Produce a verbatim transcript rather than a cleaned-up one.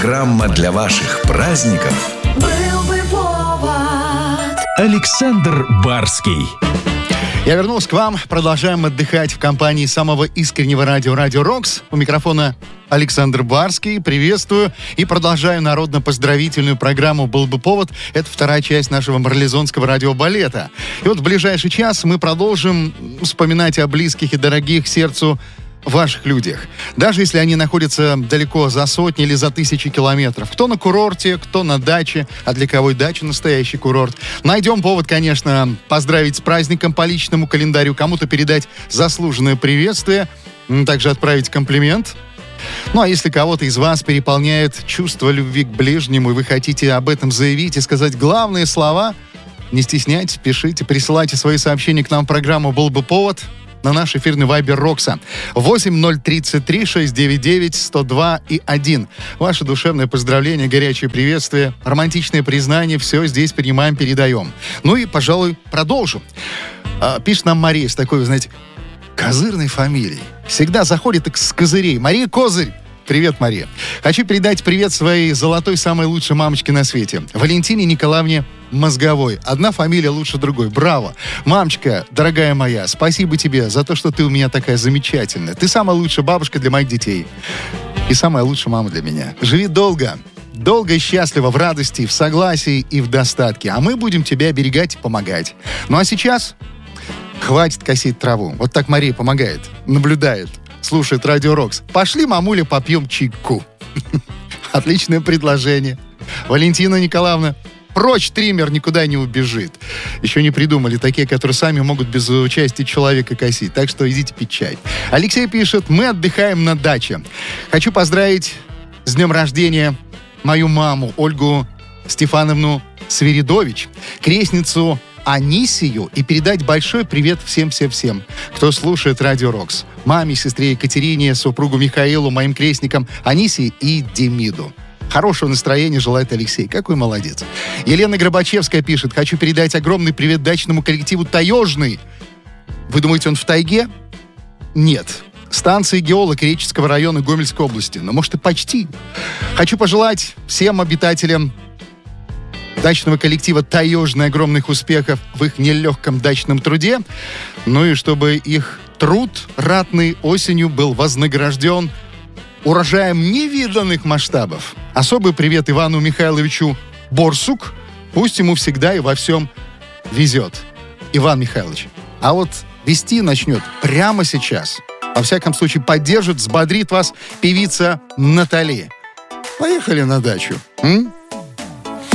Программа для ваших праздников. Был бы повод. Александр Барский. Я вернулся к вам. Продолжаем отдыхать в компании самого искреннего радио «Радио Рокс». У микрофона Александр Барский. Приветствую. И продолжаю народно-поздравительную программу «Был бы повод». Это вторая часть нашего марлезонского радиобалета. И вот в ближайший час мы продолжим вспоминать о близких и дорогих сердцу ваших людях. Даже если они находятся далеко за сотни или за тысячи километров. Кто на курорте, кто на даче, а для кого и дача настоящий курорт. Найдем повод, конечно, поздравить с праздником по личному календарю, кому-то передать заслуженное приветствие, также отправить комплимент. Ну, а если кого-то из вас переполняет чувство любви к ближнему, и вы хотите об этом заявить и сказать главные слова, не стесняйтесь, пишите, присылайте свои сообщения к нам в программу «Был бы повод» на наш эфирный вайбер Рокса. восемь ноль тридцать три шестьсот девяносто девять сто два и один. Ваше душевное поздравление, горячее приветствие, романтичное признание, все здесь принимаем, передаем. Ну и, пожалуй, продолжим. А, пишет нам Мария с такой, вы знаете, козырной фамилией. Всегда заходит с козырей. Мария Козырь. Привет, Мария. Хочу передать привет своей золотой, самой лучшей мамочке на свете. Валентине Николаевне Мозговой. Одна фамилия лучше другой. Браво. Мамочка, дорогая моя, спасибо тебе за то, что ты у меня такая замечательная. Ты самая лучшая бабушка для моих детей. И самая лучшая мама для меня. Живи долго. Долго и счастливо, в радости, в согласии и в достатке. А мы будем тебя оберегать и помогать. Ну а сейчас хватит косить траву. Вот так Мария помогает, наблюдает, слушает Радио Рокс. Пошли, мамуля, попьем чайку. Отличное предложение. Валентина Николаевна, прочь триммер, никуда не убежит. Еще не придумали такие, которые сами могут без участия человека косить. Так что идите пить чай. Алексей пишет, мы отдыхаем на даче. Хочу поздравить с днем рождения мою маму Ольгу Стефановну Свиридович, крестницу Анисию, и передать большой привет всем-всем-всем, кто слушает Радио Рокс. Маме, сестре Екатерине, супругу Михаилу, моим крестникам Анисии и Демиду. Хорошего настроения желает Алексей. Какой молодец. Елена Горбачевская пишет, хочу передать огромный привет дачному коллективу «Таежный». Вы думаете, он в тайге? Нет. Станции геолог Реческого района Гомельской области. Но, может, и почти. Хочу пожелать всем обитателям дачного коллектива «Таежный» огромных успехов в их нелегком дачном труде. Ну и чтобы их труд ратный осенью был вознагражден урожаем невиданных масштабов. Особый привет Ивану Михайловичу Борсук. Пусть ему всегда и во всем везет. Иван Михайлович. А вот вести начнет прямо сейчас. Во всяком случае, поддержит, взбодрит вас певица Натали. Поехали на дачу. М?